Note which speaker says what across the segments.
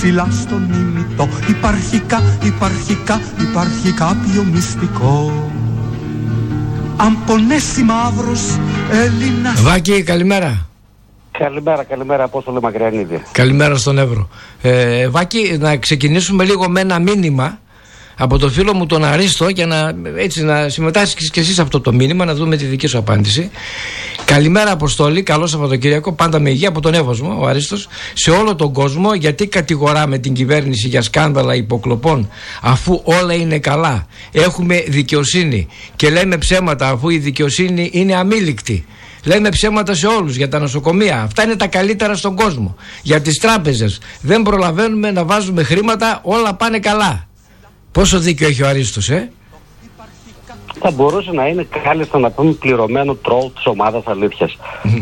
Speaker 1: ψηλά στον ημιτό. Υπάρχει κάποιο μυστικό. Αν πονέσει μαύρος Έλληνας.
Speaker 2: Βάκη, καλημέρα.
Speaker 3: Καλημέρα, Απόστολε Μακριανίδη.
Speaker 2: Καλημέρα στον Εύρο. Βάκη, να ξεκινήσουμε λίγο με ένα μήνυμα από το φίλο μου τον Αρίστο, για να συμμετάσχεις και εσύ σε αυτό το μήνυμα, να δούμε τη δική σου απάντηση. Καλημέρα Αποστόλη, καλό Σαββατοκύριακο, πάντα με υγεία, από τον Εύωσμο, ο Αρίστος. Σε όλο τον κόσμο, γιατί κατηγοράμε την κυβέρνηση για σκάνδαλα υποκλοπών, αφού όλα είναι καλά? Έχουμε δικαιοσύνη και λέμε ψέματα, αφού η δικαιοσύνη είναι αμήλικτη. Λέμε ψέματα σε όλους, για τα νοσοκομεία. Αυτά είναι τα καλύτερα στον κόσμο. Για τις τράπεζες δεν προλαβαίνουμε να βάζουμε χρήματα, όλα πάνε καλά. Πόσο δίκιο έχει ο Αρίστος,
Speaker 3: Θα μπορούσε να είναι κάλλιστα να πούμε πληρωμένο τρόλ της ομάδας αλήθειας.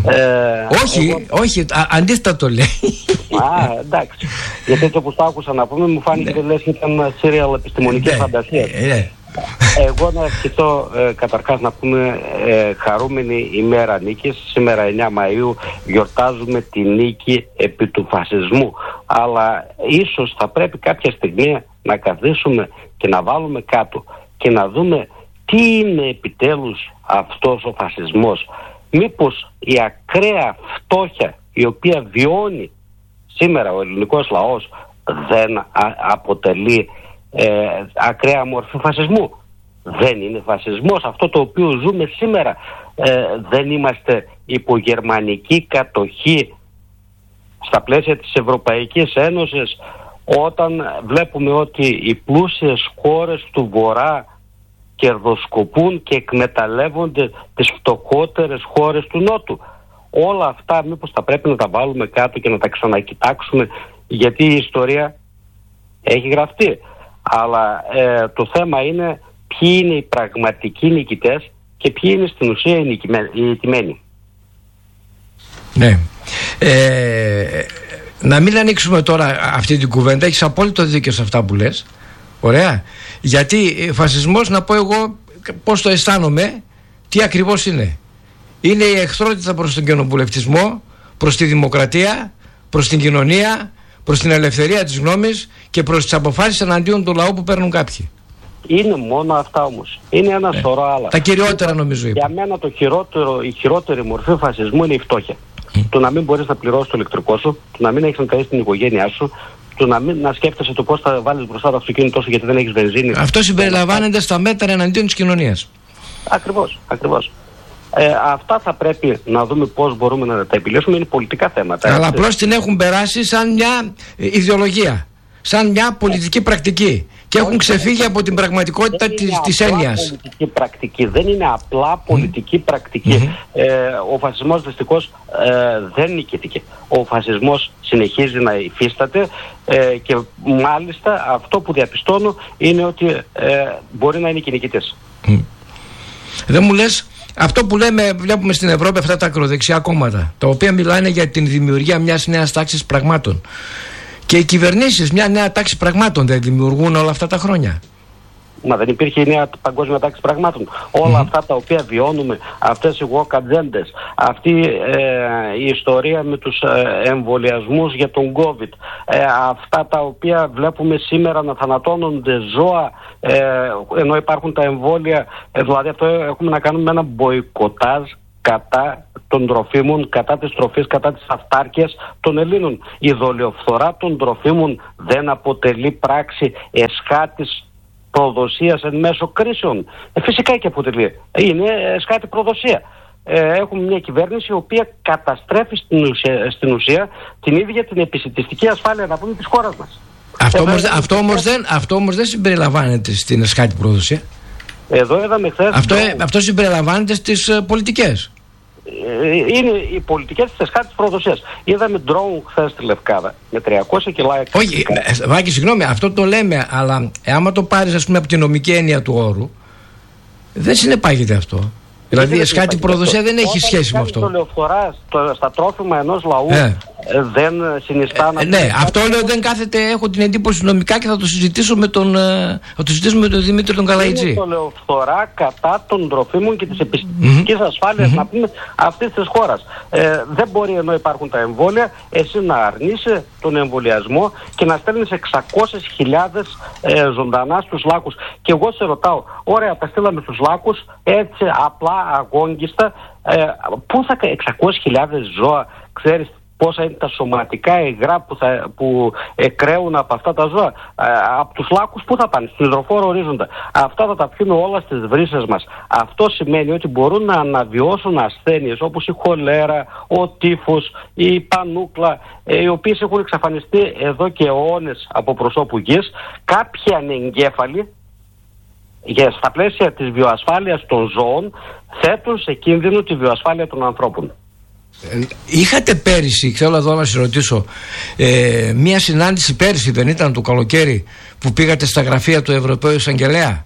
Speaker 2: Όχι, αντίστοιχα το λέει.
Speaker 3: Εντάξει. Γιατί έτσι όπως το άκουσα να πούμε, μου φάνηκε λες και ήταν serial επιστημονική φαντασία. Εγώ να ευχηθώ καταρχάς να πούμε χαρούμενη ημέρα νίκης. Σήμερα 9 Μαΐου γιορτάζουμε τη νίκη επί του φασισμού. Αλλά ίσως θα πρέπει κάποια στιγμή να καθίσουμε και να βάλουμε κάτω και να δούμε τι είναι επιτέλους αυτός ο φασισμός. Μήπως η ακραία φτώχεια η οποία βιώνει σήμερα ο ελληνικός λαός δεν αποτελεί ακραία μορφή φασισμού? Δεν είναι φασισμός αυτό το οποίο ζούμε σήμερα? Δεν είμαστε υπογερμανική κατοχή στα πλαίσια της Ευρωπαϊκής Ένωσης, όταν βλέπουμε ότι οι πλούσιες χώρες του Βορρά κερδοσκοπούν και εκμεταλλεύονται τις φτωχότερες χώρες του Νότου? Όλα αυτά μήπως θα πρέπει να τα βάλουμε κάτω και να τα ξανακοιτάξουμε, γιατί η ιστορία έχει γραφτεί. Αλλά το θέμα είναι ποιοι είναι οι πραγματικοί νικητές και ποιοι είναι στην ουσία οι νικημένοι.
Speaker 2: Ναι. Να μην ανοίξουμε τώρα αυτή την κουβέντα. Έχεις απόλυτο δίκιο σε αυτά που λες. Ωραία. Γιατί φασισμός, να πω εγώ πώς το αισθάνομαι, τι ακριβώς είναι. Είναι η εχθρότητα προς τον κοινοβουλευτισμό, προς τη δημοκρατία, προς την κοινωνία, προς την ελευθερία της γνώμης και προς τις αποφάσεις εναντίον του λαού που παίρνουν κάποιοι.
Speaker 3: Είναι μόνο αυτά όμως. Είναι ένα σωρό άλλα.
Speaker 2: Τα κυριότερα νομίζω είπα.
Speaker 3: Για μένα η χειρότερη μορφή φασισμού είναι η φτώχεια. Το να μην μπορείς να πληρώσεις το ηλεκτρικό σου, το να μην έχεις να κάνεις την οικογένειά σου, το να σκέφτεσαι το πώς θα βάλεις μπροστά το αυτοκίνητό σου γιατί δεν έχεις βενζίνη. Αυτό
Speaker 2: συμπεριλαμβάνεται στα μέτρα εναντίον της κοινωνίας.
Speaker 3: Ακριβώς. Αυτά θα πρέπει να δούμε πώς μπορούμε να τα επιλύσουμε. Είναι πολιτικά θέματα.
Speaker 2: Αλλά απλώς την έχουν περάσει σαν μια ιδεολογία, σαν μια πολιτική πρακτική. Και έχουν ξεφύγει από την πραγματικότητα της έννοιας.
Speaker 3: Πολιτική πρακτική. Δεν είναι απλά πολιτική πρακτική. Ο φασισμός δυστυχώς δεν νικήθηκε. Ο φασισμός συνεχίζει να υφίσταται και μάλιστα αυτό που διαπιστώνω είναι ότι μπορεί να είναι και νικητές.
Speaker 2: Δεν μου λες αυτό που βλέπουμε στην Ευρώπη, αυτά τα ακροδεξιά κόμματα, τα οποία μιλάνε για την δημιουργία μιας νέας τάξης πραγμάτων. Και οι κυβερνήσεις μια νέα τάξη πραγμάτων δεν δημιουργούν όλα αυτά τα χρόνια?
Speaker 3: Μα δεν υπήρχε η νέα παγκόσμια τάξη πραγμάτων? Όλα αυτά τα οποία βιώνουμε, αυτές οι woke agendas, αυτή η ιστορία με τους εμβολιασμούς για τον COVID, αυτά τα οποία βλέπουμε σήμερα να θανατώνονται ζώα ενώ υπάρχουν τα εμβόλια, δηλαδή αυτό έχουμε να κάνουμε ένα μποϊκοτάζ κατά των τροφίμων, κατά της τροφής, κατά της αυτάρκειας των Ελλήνων. Η δολιοφθορά των τροφίμων δεν αποτελεί πράξη εσχάτης προδοσίας εν μέσω κρίσεων? Φυσικά και αποτελεί. Είναι εσχάτη προδοσία. Έχουμε μια κυβέρνηση η οποία καταστρέφει στην ουσία την ίδια την επισιτιστική ασφάλεια, να πούμε, της χώρας μας.
Speaker 2: Αυτό όμως δεν συμπεριλαμβάνεται στην εσχάτη προδοσία.
Speaker 3: Εδώ είδαμε χθες.
Speaker 2: Αυτό συμπεριλαμβάνεται στις πολιτικές.
Speaker 3: Είναι οι πολιτικές της εσχάτης προδοσίας. Είδαμε ντρόουν χθες στη Λευκάδα με 300 κιλά.
Speaker 2: Όχι, Βάκη, συγγνώμη, αυτό το λέμε, αλλά άμα το πάρεις ας πούμε από την νομική έννοια του όρου, δεν συνεπάγεται αυτό. Δηλαδή η εσχάτη προδοσία δεν έχει σχέση με αυτό.
Speaker 3: Όταν κάνει δολιοφθορά στα τρόφιμα ενός λαού, δεν συνιστά να...
Speaker 2: Ναι, αυτό λέω, δεν κάθεται, έχω την εντύπωση νομικά και θα το συζητήσω με τον, Δημήτρη τον Καλαϊτζή.
Speaker 3: Είναι το λέω φθορά κατά των τροφίμων και της επιστημικής ασφάλειας να πούμε αυτής της χώρας. Δεν μπορεί, ενώ υπάρχουν τα εμβόλια, εσύ να αρνείσαι τον εμβολιασμό και να στέλνεις 600.000 ζωντανά στους λάκους. Και εγώ σε ρωτάω, ωραία, τα στείλαμε στους λάκους έτσι απλά, αγόγγιστα, πού θα 600.000 ζώα, ξέρεις πόσα είναι τα σωματικά υγρά που εκραίουν από αυτά τα ζώα, από τους λάκους πού θα πάνε, στην υδροφόρο ορίζοντα. Αυτά θα τα πιούμε όλα στις βρύσες μας. Αυτό σημαίνει ότι μπορούν να αναβιώσουν ασθένειες όπως η χολέρα, ο τύφος, η πανούκλα, οι οποίες έχουν εξαφανιστεί εδώ και αιώνες από προσώπου γης. Κάποιοι ανεγκέφαλοι στα πλαίσια της βιοασφάλειας των ζώων θέτουν σε κίνδυνο τη βιοασφάλεια των ανθρώπων.
Speaker 2: Είχατε πέρυσι, θέλω εδώ να σας ρωτήσω, μία συνάντηση πέρυσι, δεν ήταν το καλοκαίρι, που πήγατε στα γραφεία του Ευρωπαίου Εισαγγελέα?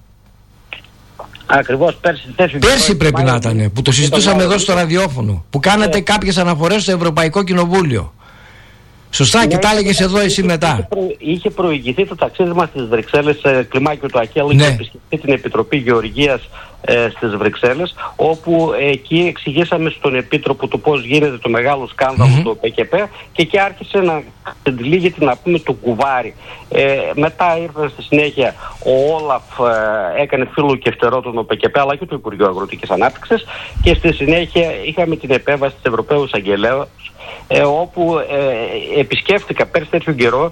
Speaker 3: Ακριβώς,
Speaker 2: πέρσι πρέπει να ήταν, που το συζητούσαμε εδώ στο ραδιόφωνο, που κάνατε κάποιες αναφορές στο Ευρωπαϊκό Κοινοβούλιο. Σωστά, και τα έλεγες εδώ εσύ μετά.
Speaker 3: Είχε προηγηθεί το ταξίδι μας στις Βρυξέλλες, κλιμάκιο του Ακέλου, και επισκεφτεί την Επιτροπή Γεωργίας στις Βρυξέλλες, όπου εκεί εξηγήσαμε στον Επίτροπο το πώς γίνεται το μεγάλο σκάνδαλο του ΠΚΠ, και εκεί άρχισε να εντυλίγεται, να πούμε, το κουβάρι. Μετά ήρθαν στη συνέχεια ο Όλαφ, έκανε φίλο και φτερό τον ΠΚΠ, αλλά και το Υπουργείο Αγροτικής Ανάπτυξης, και στη συνέχεια είχαμε την επέμβαση της Ευρωπαίου Εισαγγελέου, όπου επισκέφθηκα πέρσι τέτοιο καιρό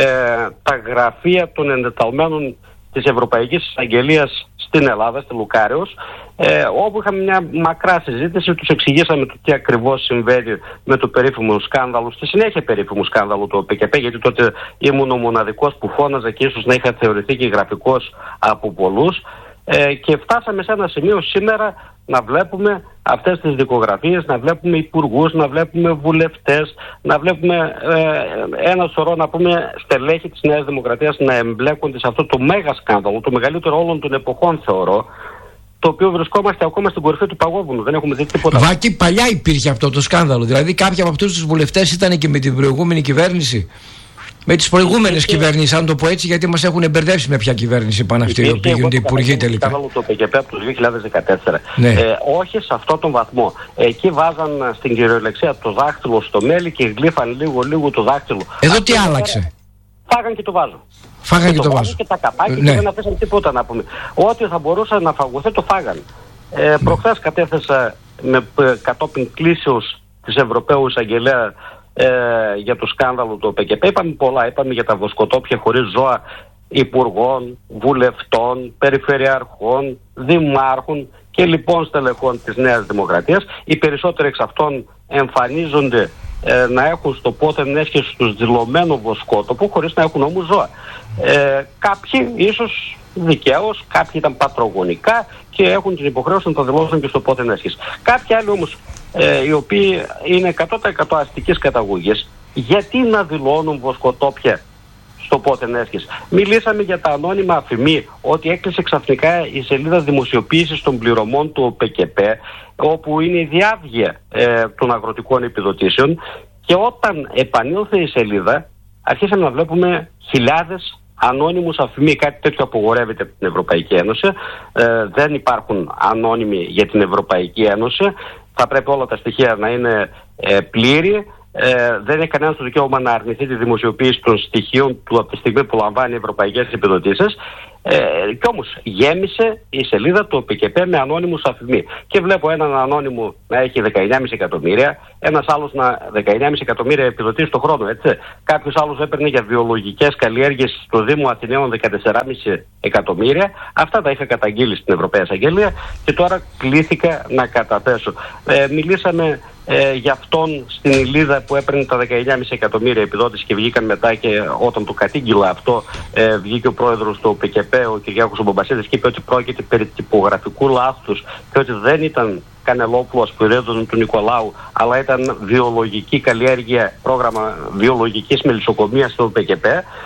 Speaker 3: τα γραφεία των εντεταλμένων της Ευρωπαϊκής Εισαγγελίας στην Ελλάδα, στη Λουκάρεως, όπου είχαμε μια μακρά συζήτηση, τους εξηγήσαμε το τι ακριβώς συμβαίνει με το περίφημο σκάνδαλο, στη συνέχεια περίφημο σκάνδαλο του ΠΚΠ, γιατί τότε ήμουν ο μοναδικός που φώναζε και ίσως να είχα θεωρηθεί και γραφικός από πολλούς, και φτάσαμε σε ένα σημείο σήμερα να βλέπουμε αυτές τις δικογραφίες, να βλέπουμε υπουργούς, να βλέπουμε βουλευτές, να βλέπουμε ένα σωρό, να πούμε, στελέχη της Νέας Δημοκρατίας να εμπλέκονται σε αυτό το μέγα σκάνδαλο, το μεγαλύτερο όλων των εποχών θεωρώ, το οποίο βρισκόμαστε ακόμα στην κορυφή του παγόβουνου. Δεν έχουμε δει τίποτα.
Speaker 2: Βάκη, παλιά υπήρχε αυτό το σκάνδαλο. Δηλαδή κάποιοι από αυτούς τους βουλευτές ήταν και με την προηγούμενη κυβέρνηση. Με τις προηγούμενες κυβερνήσεις, αν το πω έτσι, γιατί μας έχουν εμπερδεύσει με ποια κυβέρνηση πάνε αυτοί οι οποίοι γίνονται υπουργοί τελικά.
Speaker 3: Σκάνδαλο το ΠΚΠ από το 2014. Ναι. Όχι σε αυτόν τον βαθμό. Εκεί βάζαν στην κυριολεξία το δάχτυλο στο μέλι και γλύφαν λίγο το δάχτυλο.
Speaker 2: Εδώ τι άλλαξε?
Speaker 3: Φάγαν και το βάζο.
Speaker 2: Φάγαν και το βάζο.
Speaker 3: Και τα καπάκια, και δεν αφήσαν τίποτα να πούμε. Ό,τι θα μπορούσε να φαγωθεί το φάγαν. Προχθές κατέθεσα κατόπιν κλήσεως της Ευρωπαίου Εισαγγελέα για το σκάνδαλο του ΠΚΠ. Είπαμε πολλά, είπαμε για τα βοσκοτόπια χωρίς ζώα υπουργών, βουλευτών, περιφερειαρχών, δημάρχων και λοιπόν στελεχών της Νέας Δημοκρατίας. Οι περισσότεροι εξ αυτών εμφανίζονται να έχουν στο πόθεν έσχεση τους δηλωμένο βοσκότοπο, χωρίς να έχουν όμως ζώα. Κάποιοι ίσως δικαίως, κάποιοι ήταν πατρογονικά και έχουν την υποχρέωση να το δηλώσουν και στο πόθεν έσχεση. Κάποιοι άλλοι όμως, οι οποίοι είναι 100% αστικής καταγωγής, γιατί να δηλώνουν βοσκοτόπια στο πόθεν έσχεση? Μιλήσαμε για τα ανώνυμα αφημί, ότι έκλεισε ξαφνικά η σελίδα δημοσιοποίησης των πληρωμών του ΠΚΠ, όπου είναι η διάβγεια των αγροτικών επιδοτήσεων, και όταν επανήλθε η σελίδα αρχίσαμε να βλέπουμε χιλιάδες ανώνυμους αφημί. Κάτι τέτοιο απογορεύεται από την Ευρωπαϊκή Ένωση. Δεν υπάρχουν ανώνυμοι για την Ευρωπαϊκή Ένωση. Θα πρέπει όλα τα στοιχεία να είναι πλήρη. Δεν έχει κανένα το δικαίωμα να αρνηθεί τη δημοσιοποίηση των στοιχείων του από τη στιγμή που λαμβάνει ευρωπαϊκές επιδοτήσεις. Κι όμως γέμισε η σελίδα του ΠΚΠ με ανώνυμους αφημί. Και βλέπω έναν ανώνυμο να έχει 19,5 εκατομμύρια, ένας άλλος 19,5 εκατομμύρια επιδοτήσεις το χρόνο, έτσι. Κάποιος άλλος έπαιρνε για βιολογικές καλλιέργειες στο Δήμο Αθηναίων 14,5 εκατομμύρια. Αυτά τα είχα καταγγείλει στην Ευρωπαϊκή Εισαγγελία και τώρα κλήθηκα να καταθέσω. Μιλήσαμε για αυτόν στην Ηλίδα που έπαιρνε τα 19,5 εκατομμύρια επιδότηση και βγήκαν μετά, και όταν το κατήγγειλα αυτό βγήκε ο πρόεδρος του ΠΚΠ, ο Κυριάκος Μπομπασίδης, και είπε ότι πρόκειται περί τυπογραφικού λάθους και ότι δεν ήταν κανελόπουλο ασπυρίδων του Νικολάου, αλλά ήταν βιολογική καλλιέργεια, πρόγραμμα βιολογικής μελισσοκομείας στο ΠΚΠ.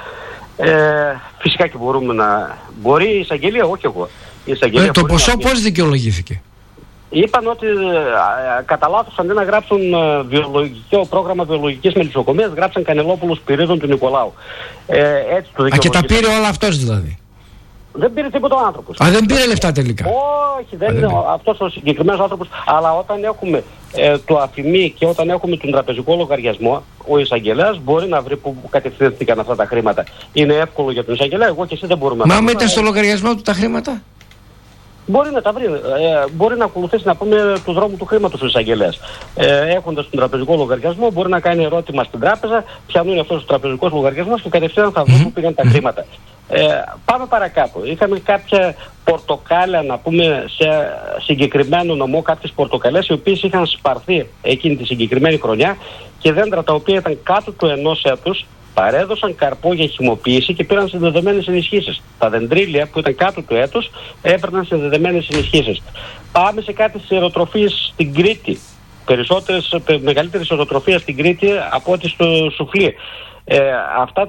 Speaker 3: Φυσικά και μπορούμε να... Μπορεί η εισαγγελία, όχι εγώ.
Speaker 2: Το ποσό πώς δικαιολογήθηκε?
Speaker 3: Είπαν ότι κατά λάθος αντί να γράψουν πρόγραμμα βιολογικής μελισσοκομείας, γράψαν Κανελόπουλος Πυρίδων του Νικολάου. Έτσι το
Speaker 2: και τα πήρε όλα αυτός δηλαδή.
Speaker 3: Δεν πήρε τίποτα ο άνθρωπος.
Speaker 2: Δεν πήρε λεφτά τελικά.
Speaker 3: Όχι, δεν είναι αυτός ο συγκεκριμένος άνθρωπος. Αλλά όταν έχουμε το αφημί και όταν έχουμε τον τραπεζικό λογαριασμό, ο εισαγγελέας μπορεί να βρει που κατευθύνθηκαν αυτά τα χρήματα. Είναι εύκολο για τον εισαγγελέα, εγώ και εσύ δεν μπορούμε να.
Speaker 2: Μα ήταν στο λογαριασμό του τα χρήματα.
Speaker 3: Μπορεί να τα βρει. Μπορεί να ακολουθήσει, να πούμε, του δρόμου του χρήματος ο εισαγγελέας. Έχοντας τον τραπεζικό λογαριασμό, μπορεί να κάνει ερώτημα στην τράπεζα, ποιανού είναι αυτός ο τραπεζικός λογαριασμός και κατευθείαν θα βρει που πήγαν τα χρήματα. Πάμε παρακάτω. Είχαμε κάποια πορτοκάλια, να πούμε, σε συγκεκριμένο νομό, κάποιες πορτοκαλιές οι οποίες είχαν σπαρθεί εκείνη τη συγκεκριμένη χρονιά και δέντρα τα οποία ήταν κάτω του 1 έτους παρέδωσαν καρπό για χυμοποίηση και πήραν συνδεδεμένες ενισχύσεις. Τα δεντρίλια που ήταν κάτω του έτους έπαιρναν συνδεδεμένες ενισχύσεις. Πάμε σε κάτι αεροτροφίες στην Κρήτη. Μεγαλύτερη αεροτροφία στην Κρήτη από ό,τι στο Σουφλί. Αυτά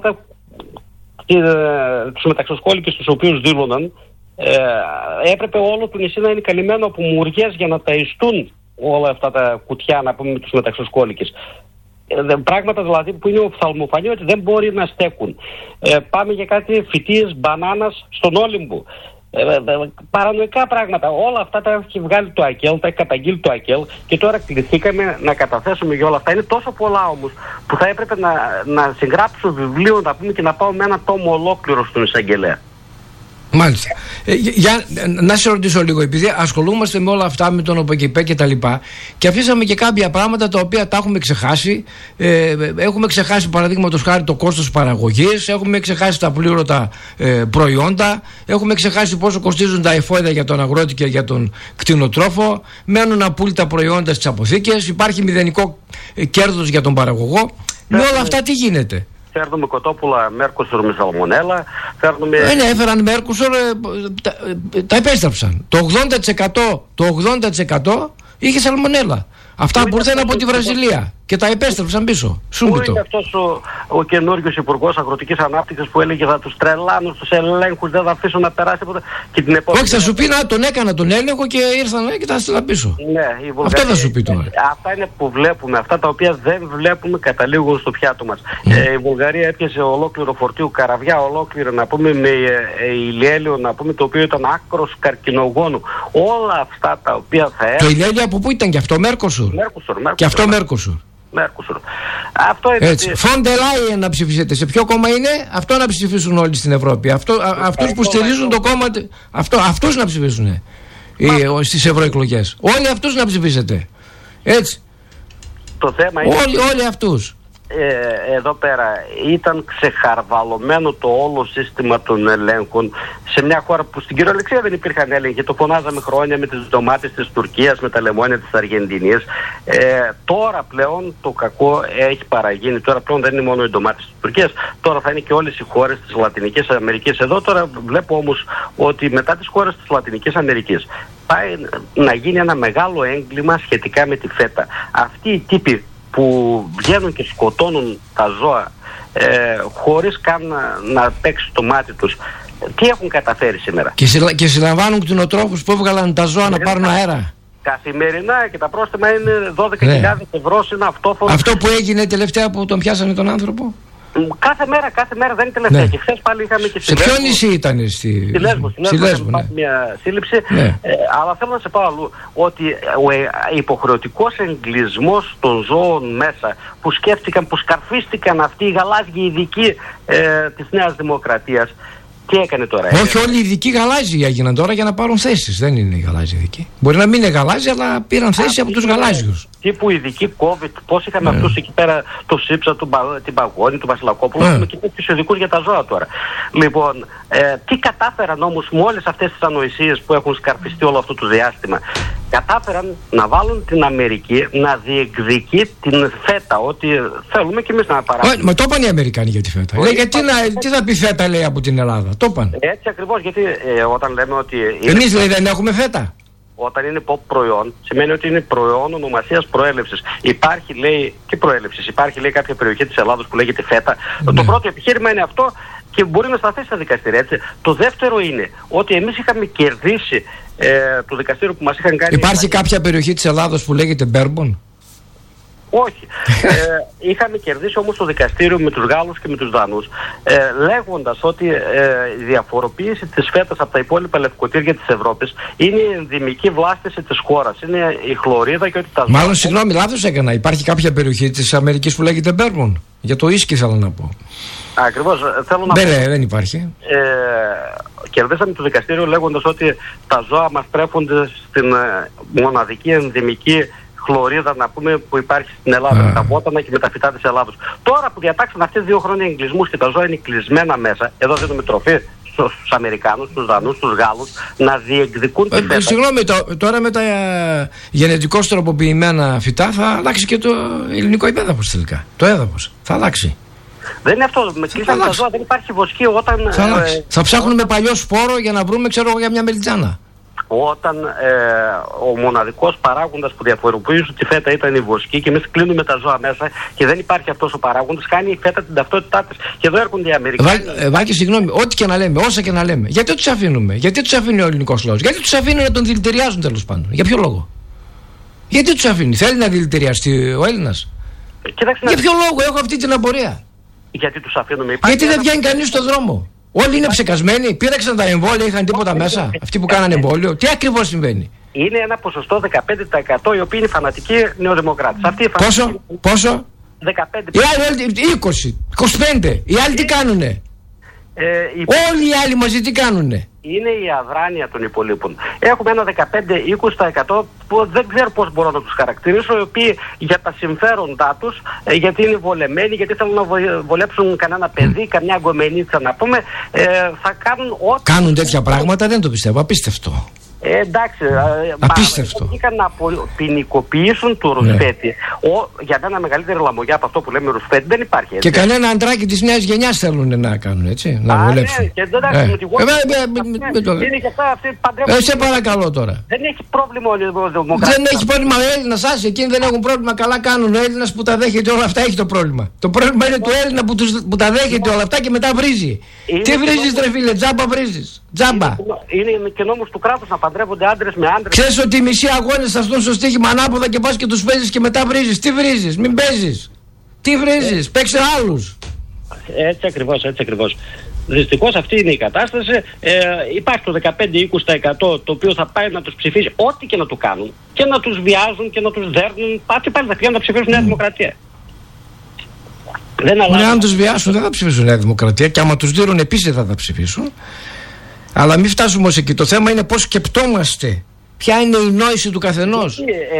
Speaker 3: τους μεταξοσκόλικες τους οποίους δήλωναν, έπρεπε όλο το νησί να είναι καλυμμένο από μουριές για να ταϊστούν όλα αυτά τα κουτιά, να πούμε, με τους μεταξοσκόλικες. Πράγματα δηλαδή που είναι οφθαλμοφανή ότι δεν μπορεί να στέκουν. Πάμε για κάτι φυτίες μπανάνας στον Όλυμπο. Παρανοϊκά πράγματα. Όλα αυτά τα έχει βγάλει το ΑΚΕΛ, τα έχει καταγγείλει το ΑΚΕΛ και τώρα κληθήκαμε να καταθέσουμε για όλα αυτά. Είναι τόσο πολλά όμως που θα έπρεπε να συγγράψω βιβλίο, να πούμε, και να πάω με ένα τόμο ολόκληρο στον εισαγγελέα.
Speaker 2: Μάλιστα. Για να σε ρωτήσω λίγο, επειδή ασχολούμαστε με όλα αυτά, με τον ΟΠΕΚΙΠΕ και τα λοιπά, και αφήσαμε και κάποια πράγματα τα οποία τα έχουμε ξεχάσει. Έχουμε ξεχάσει, παραδείγματος χάρη, το κόστος παραγωγής, έχουμε ξεχάσει τα πλήρωτα προϊόντα, έχουμε ξεχάσει πόσο κοστίζουν τα εφόδια για τον αγρότη και για τον κτηνοτρόφο, μένουν απόλυτα προϊόντα στις αποθήκες, υπάρχει μηδενικό κέρδος για τον παραγωγό. Με όλα αυτά τι γίνεται?
Speaker 3: Φέρνουμε κοτόπουλα Μέρκοσουρ με σαλμονέλα.
Speaker 2: Ναι, έφεραν Μέρκοσουρ, τα επέστρεψαν. Το 80% είχε σαλμονέλα. Αυτά που ήρθαν από τη Βραζιλία και τα επέστρεψαν πίσω.
Speaker 3: Πού είναι αυτός ο καινούριος υπουργός αγροτικής ανάπτυξης που έλεγε θα τους τρελάνουν στους ελέγχους, δεν θα αφήσουν να περάσει τίποτα.
Speaker 2: Όχι, θα σου πει να τον έκανα τον έλεγχο και ήρθαν και τα στείλα πίσω.
Speaker 3: Ναι,
Speaker 2: αυτό θα σου πει τώρα.
Speaker 3: Αυτά είναι που βλέπουμε. Αυτά τα οποία δεν βλέπουμε καταλήγουν στο πιάτο μας. Η Βουλγαρία έπιασε ολόκληρο φορτίο καραβιά, ολόκληρο, να πούμε, με ηλιέλαιο, να πούμε, το οποίο ήταν άκρος καρκινογόνου. Όλα αυτά τα οποία θα έρθουν.
Speaker 2: Το ηλιέλαιο από πού ήταν και αυτό? Μέρκοσουρ. Και αυτό Μέρκοσουρ.
Speaker 3: Αυτό είναι.
Speaker 2: Έτσι. Φόντερ Λάιεν να ψηφίσετε. Σε ποιο κόμμα είναι? Αυτό να ψηφίσουν όλοι στην Ευρώπη. Αυτούς που στηρίζουν το κόμμα. Αυτούς να ψηφίσουν στις ευρωεκλογές. Όλοι αυτούς να ψηφίσετε. Έτσι.
Speaker 3: Το θέμα είναι.
Speaker 2: Όλοι αυτούς.
Speaker 3: Εδώ πέρα ήταν ξεχαρβαλωμένο το όλο σύστημα των ελέγχων σε μια χώρα που στην κυριολεξία δεν υπήρχαν έλεγχοι. Το φωνάζαμε χρόνια με τις ντομάτες της Τουρκίας, με τα λεμόνια της Αργεντινής. Τώρα πλέον το κακό έχει παραγίνει. Τώρα πλέον δεν είναι μόνο οι ντομάτες της Τουρκίας, τώρα θα είναι και όλες οι χώρες της Λατινικής Αμερικής. Εδώ τώρα βλέπω όμως ότι μετά τις χώρες της Λατινικής Αμερικής πάει να γίνει ένα μεγάλο έγκλημα σχετικά με τη φέτα. Αυτοί οι τύποι που βγαίνουν και σκοτώνουν τα ζώα χωρίς καν να παίξει το μάτι τους, τι έχουν καταφέρει σήμερα?
Speaker 2: Και συλλαμβάνουν κτηνοτρόφους που έβγαλαν τα ζώα να πάρουν αέρα.
Speaker 3: Καθημερινά, και τα πρόστιμα είναι 12.000 ευρώ σε ένα αυτόφορο.
Speaker 2: Αυτό που έγινε τελευταία που τον πιάσανε τον άνθρωπο.
Speaker 3: Κάθε μέρα δεν είναι τελευταία. Ναι. Και χθες πάλι είχαμε και
Speaker 2: σε ποιο νησί ήταν? Στη Λέσβο.
Speaker 3: Ναι. Μια σύλληψη. Ναι. Αλλά θέλω να σε πάω αλλού. Ότι ο υποχρεωτικός εγκλισμός των ζώων μέσα, που σκέφτηκαν, που σκαρφίστηκαν αυτοί οι γαλάζιοι ειδικοί της Νέας Δημοκρατίας, τι έκανε τώρα?
Speaker 2: Όχι, όλοι οι ειδικοί γαλάζιοι έγιναν τώρα για να πάρουν θέσεις. Δεν είναι οι γαλάζιοι ειδικοί. Μπορεί να μην είναι γαλάζιοι, αλλά πήραν θέσεις από τους γαλάζιους.
Speaker 3: Τύπου ειδικοί COVID, πώς είχαμε αυτούς εκεί πέρα, το Σύψα, την Παγώνη, τον Βασιλακόπουλο, έχουμε και τέτοιους ειδικούς για τα ζώα τώρα. Λοιπόν, τι κατάφεραν όμως με όλες αυτές τις ανοησίες που έχουν σκαρφιστεί όλο αυτό το διάστημα? Κατάφεραν να βάλουν την Αμερική να διεκδικεί την φέτα, ότι θέλουμε κι εμείς να παράγουμε.
Speaker 2: Μα το είπαν οι Αμερικάνοι για τη φέτα. Τι θα πει φέτα, λέει, από την Ελλάδα? Το είπαν.
Speaker 3: Έτσι ακριβώς, γιατί όταν λέμε ότι.
Speaker 2: Εμείς, λέει, δεν έχουμε φέτα.
Speaker 3: Όταν είναι pop προϊόν, σημαίνει ότι είναι προϊόν ονομασίας προέλευσης. Υπάρχει, λέει, και προέλευσης. Υπάρχει, λέει, κάποια περιοχή της Ελλάδος που λέγεται φέτα. Ναι. Το πρώτο επιχείρημα είναι αυτό και μπορεί να σταθεί στα δικαστήρια, έτσι. Το δεύτερο είναι ότι εμείς είχαμε κερδίσει του δικαστήριου που μας είχαν κάνει.
Speaker 2: Υπάρχει κάποια περιοχή της Ελλάδος που λέγεται Μπέρμπον?
Speaker 3: Όχι. Είχαμε κερδίσει όμως το δικαστήριο με τους Γάλλους και με τους Δανούς, λέγοντας ότι η διαφοροποίηση της φέτας από τα υπόλοιπα λευκοτήρια της Ευρώπης είναι η ενδυμική βλάστηση της χώρας. Είναι η χλωρίδα και ότι τα ζώα...
Speaker 2: Μάλλον, συγγνώμη, λάθος έκανα. Υπάρχει κάποια περιοχή της Αμερικής που λέγεται Μπέρμπον? Για το ίσκι θέλω να πω.
Speaker 3: Ακριβώς. Θέλω να πω.
Speaker 2: Δεν υπάρχει.
Speaker 3: Κερδίσαμε το δικαστήριο λέγοντας ότι τα ζώα μας τρέφονται στην μοναδική ενδυμική χλωρίδα, να πούμε, που υπάρχει στην Ελλάδα, με τα βότανα και με τα φυτά της Ελλάδος. Τώρα που διατάξαν αυτές 2 χρόνια εγκλισμούς και τα ζώα είναι κλεισμένα μέσα, εδώ δίνουμε τροφή στους Αμερικάνους, στους Δανούς, στους Γάλλους, να διεκδικούν τη φέτα.
Speaker 2: Συγγνώμη, τώρα με τα γενετικώς τροποποιημένα φυτά θα αλλάξει και το ελληνικό υπέδαφος τελικά. Το έδαφος θα αλλάξει.
Speaker 3: Δεν είναι αυτό. Με κλείσανε τα ζώα, δεν υπάρχει βοσκή όταν.
Speaker 2: Θα ψάχνουμε παλιό σπόρο για να βρούμε, ξέρω εγώ, για μια μελιτζάνα.
Speaker 3: Όταν ο μοναδικός παράγοντας που διαφοροποιούσε τη φέτα ήταν η βοσκή και εμείς κλείνουμε τα ζώα μέσα και δεν υπάρχει αυτός ο παράγοντας, κάνει η φέτα την ταυτότητά της. Και εδώ έρχονται οι Αμερικάνοι.
Speaker 2: Βάκη, συγγνώμη, ό,τι και να λέμε, όσα και να λέμε, γιατί τους αφήνουμε? Γιατί τους αφήνει ο ελληνικός λαός? Γιατί τους αφήνει να τον δηλητηριάζουν τέλος πάντων? Για ποιο λόγο? Γιατί τους αφήνει? Θέλει να δηλητηριαστεί ο Έλληνας? Για ποιο λόγο? Έχω αυτή την απορία.
Speaker 3: Γιατί τους αφήνουμε?
Speaker 2: Γιατί δεν βγαίνει κανείς στον δρόμο? Όλοι είναι ψεκασμένοι, πήραξαν τα εμβόλια, είχαν τίποτα μέσα? Αυτοί που κάνανε εμβόλιο, τι ακριβώς συμβαίνει?
Speaker 3: Είναι ένα ποσοστό 15% οι οποίοι είναι φανατικοί νεοδημοκράτες.
Speaker 2: Πόσο?
Speaker 3: 15%.
Speaker 2: Οι άλλοι 20, 25. Οι άλλοι τι κάνουνε? Όλοι οι άλλοι μαζί τι κάνουνε?
Speaker 3: Είναι η αδράνεια των υπολείπων. Έχουμε ένα 15-20% που δεν ξέρω πώς μπορώ να τους χαρακτηρίσω, οι οποίοι για τα συμφέροντά τους, γιατί είναι βολεμένοι, γιατί θέλουν να βολέψουν κανένα παιδί, καμιά γκομενίτσα να πούμε, θα κάνουν ό,τι...
Speaker 2: Κάνουν τέτοια πράγματα, δεν το πιστεύω, απίστευτο.
Speaker 3: Εντάξει,
Speaker 2: απίστευτο.
Speaker 3: Είχαν να ποινικοποιήσουν το ρουσφέτη. Για μένα μεγαλύτερη λαμογιά από αυτό που λέμε ρουσφέτη δεν υπάρχει. Έτσι.
Speaker 2: Και κανένα αντράκι της νέας γενιάς θέλουν να κάνουν, έτσι, να βολέψουν.
Speaker 3: Ναι, και εντάξει, με τη είναι και αυτά, αυτοί παντρεύουν.
Speaker 2: Σε παρακαλώ τώρα.
Speaker 3: Δεν έχει πρόβλημα ο δημοκράτης.
Speaker 2: Δεν έχει πρόβλημα ο Έλληνας, άσε, εκείνοι δεν έχουν πρόβλημα, καλά κάνουν. Ο Έλληνας που τα δέχεται όλα αυτά έχει το πρόβλημα. Το πρόβλημα είναι του Έλληνα που τα δέχεται όλα αυτά και μετά βρίζει. Τι βρίζεις, ρε φίλε, τζάμπα βρίζεις. Τζάμπα.
Speaker 3: Είναι και νόμος του κράτους να παντρεύονται άντρες με άντρες.
Speaker 2: Ξέρεις ότι οι μισοί αγώνες θα στούν στο στοίχημα ανάποδα και πας και τους παίζεις και μετά βρίζεις? Τι βρίζεις? Μην παίζεις. Τι βρίζεις? Παίξε άλλους.
Speaker 3: Έτσι ακριβώς. Δυστυχώς αυτή είναι η κατάσταση. Υπάρχει το 15-20% το οποίο θα πάει να τους ψηφίσει ό,τι και να του κάνουν και να τους βιάζουν και να τους δέρνουν. Πάτε πάλι θα πηγαίνουν να ψηφίσουν Νέα Δημοκρατία.
Speaker 2: Αν τους βιάσουν δεν θα ψηφίσουν Νέα Δημοκρατία και άμα τους δίνουν επίσης θα τα ψηφίσουν. Αλλά μην φτάσουμε όμως εκεί. Το θέμα είναι πώς σκεπτόμαστε. Ποια είναι η νόηση του καθενός?